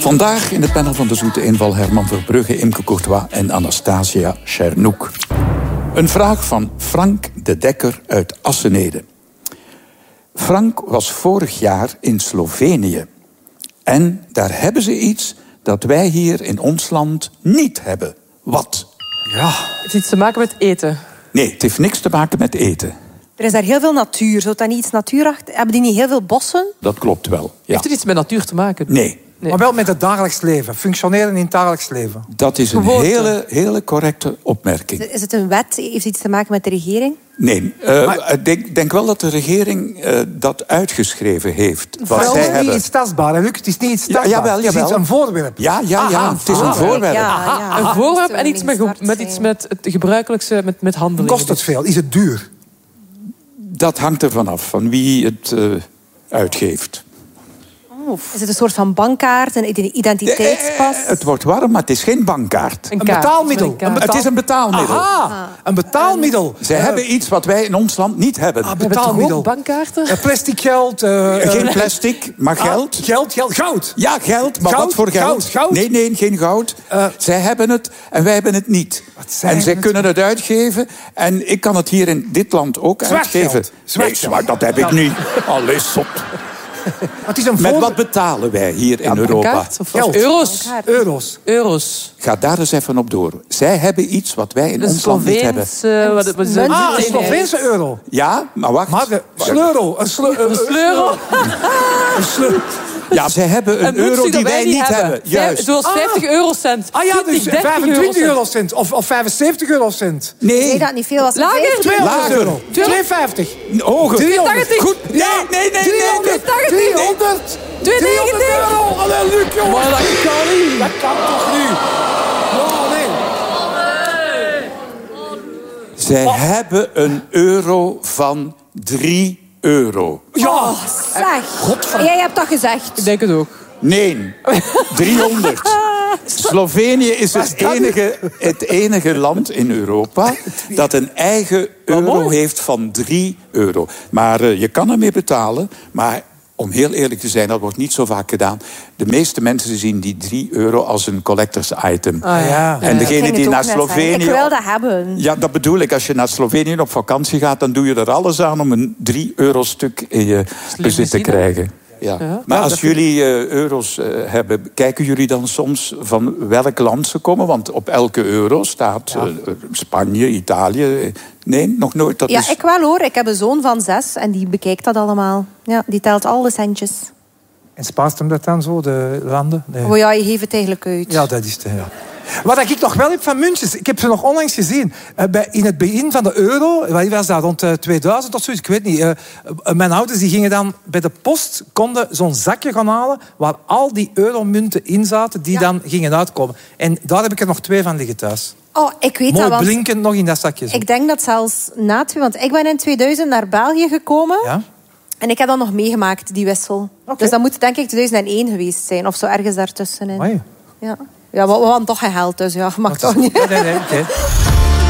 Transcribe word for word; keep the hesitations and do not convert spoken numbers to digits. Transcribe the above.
Vandaag in het panel van de Zoete Inval Herman Verbrugge, Imke Courtois en Anastasia Chernouk. Een vraag van Frank de Dekker uit Assenede. Frank was vorig jaar in Slovenië. En daar hebben ze iets dat wij hier in ons land niet hebben. Wat? Ja. Het heeft iets te maken met eten. Nee, het heeft niks te maken met eten. Er is daar heel veel natuur. Zou dat niet iets natuurachtig? Hebben die niet heel veel bossen? Dat klopt wel, ja. Heeft het iets met natuur te maken? Nee. Nee. Maar wel met het dagelijks leven. Functioneren in het dagelijks leven. Dat is een hele, hele correcte opmerking. Is het een wet? Heeft het iets te maken met de regering? Nee, uh, maar... ik denk, denk wel dat de regering uh, dat uitgeschreven heeft. Wat het zij is hebben. niet iets tastbaar, hè, Luc? Het is niet iets tastbaar. Ja, jawel, jawel. Het is iets, een voorwerp. Ja, ja, ja. Aha, het is aha. een voorwerp. Ja, ja. Een voorwerp en iets met, met, iets met het gebruikelijkse, met, met handelingen. Kost het veel? Is het duur? Dat hangt er vanaf, van wie het uh, uitgeeft. Is het een soort van bankkaart, een identiteitspas? Eh, het wordt warm, maar het is geen bankkaart. Een, een betaalmiddel. Een betaal... Het is een betaalmiddel. Aha, een betaalmiddel. Ze uh, hebben iets wat wij in ons land niet hebben. Ah, betaalmiddel. Bankkaarten? Uh, plastic geld. Uh, geen plastic, maar geld. Ah, geld, geld, goud. Ja, geld, maar goud, wat voor geld? Goud, goud. Nee, nee, geen goud. Uh, zij hebben het en wij hebben het niet. En zij het? kunnen het uitgeven. En ik kan het hier in dit land ook zwart uitgeven. Geld. Zwart nee, zwart, dat heb ik niet. Alles op. Het is een Met wat betalen wij hier in ja, Europa? Kaart, of Geld. Euro's. Euro's. Euro's. Ga daar eens even op door. Zij hebben iets wat wij in de ons land niet hebben. Uh, wat, wat een ah, een Sloveense euro. Ja, maar wacht. Maar de sleuro. Een sleuro. Een sleuro. Een sleuro. Ja, zij hebben een, een euro die wij niet hebben. hebben. Juist. Zoals vijftig ah. eurocent. Ah ja, dus vijfentwintig eurocent. Of, of vijfenzeventig eurocent. Nee. Nee, dat niet veel. Was Lager? tweehonderd euro. tweehonderdvijftig. Hoger. driehonderd. Goed. Nee, nee, nee. driehonderd. driehonderd. tweehonderdnegentig. euro. Allee, Luc, jongen. Maar dat kan niet. Dat kan toch niet? Oh, nee. Zij oh. hebben een euro van drie euro. Ja, oh, zeg. Godver... Jij hebt dat gezegd. Ik denk het ook. Nee, driehonderd. Slovenië is het enige, het enige land in Europa dat een eigen euro heeft van drie euro. Maar uh, je kan ermee betalen, maar om heel eerlijk te zijn, dat wordt niet zo vaak gedaan. De meeste mensen zien die drie euro als een collectors item. Ah, ja. En degene die naar Slovenië... Ik wil dat hebben. Ja, dat bedoel ik. Als je naar Slovenië op vakantie gaat, dan doe je er alles aan om een drie euro stuk in je bezit te krijgen. Ja. Ja. Maar als jullie uh, euro's uh, hebben, kijken jullie dan soms van welk land ze komen? Want op elke euro staat uh, Spanje, Italië. Nee, nog nooit. Dat ja, is... ik wel hoor. Ik heb een zoon van zes en die bekijkt dat allemaal. Ja, die telt alle centjes. En spaart hem dat dan zo, de landen? Nee. Oh ja, je geeft het eigenlijk uit. Ja, dat is het. Ja. Wat ik nog wel heb van muntjes, ik heb ze nog onlangs gezien. In het begin van de euro, wat was dat, rond tweeduizend of zoiets, ik weet niet. Mijn ouders die gingen dan bij de post, konden zo'n zakje gaan halen waar al die euromunten in zaten, die ja. dan gingen uitkomen. En daar heb ik er nog twee van liggen thuis. Oh, ik weet Mooi dat, blinkend nog in dat zakje. Zo. Ik denk dat zelfs na twee, want ik ben in tweeduizend naar België gekomen. Ja? En ik heb dat nog meegemaakt, die wissel. Okay. Dus dat moet denk ik tweeduizend één geweest zijn, of zo ergens daartussenin. Amai. Ja. Ja, we, we hadden toch geen geld, dus ja, mag toch niet. Nee, nee, nee. Okay.